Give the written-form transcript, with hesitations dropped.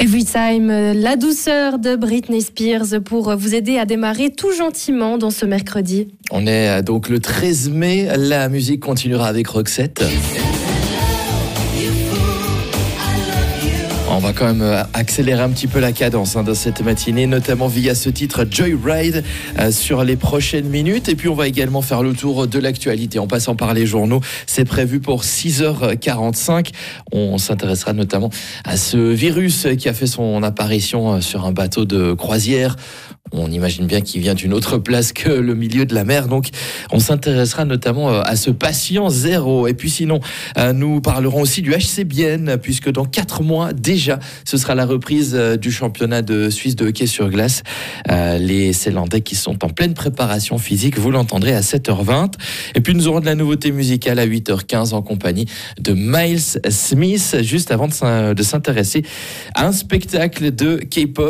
Every Time, la douceur de Britney Spears pour vous aider à démarrer tout gentiment dans ce mercredi. On est donc le 13 mai, la musique continuera avec Roxette. On va quand même accélérer un petit peu la cadence dans cette matinée, notamment via ce titre Joyride sur les prochaines minutes. Et puis on va également faire le tour de l'actualité en passant par les journaux. C'est prévu pour 6h45. On s'intéressera notamment à ce virus qui a fait son apparition sur un bateau de croisière. On imagine bien qu'il vient d'une autre place que le milieu de la mer. Donc, on s'intéressera notamment à ce patient zéro. Et puis sinon, nous parlerons aussi du HC Bienne, puisque dans 4 mois déjà, ce sera la reprise du championnat de Suisse de hockey sur glace. Les Zélandais qui sont en pleine préparation physique, vous l'entendrez à 7h20. Et puis, nous aurons de la nouveauté musicale à 8h15 en compagnie de Miles Smith, juste avant de s'intéresser à un spectacle de K-pop.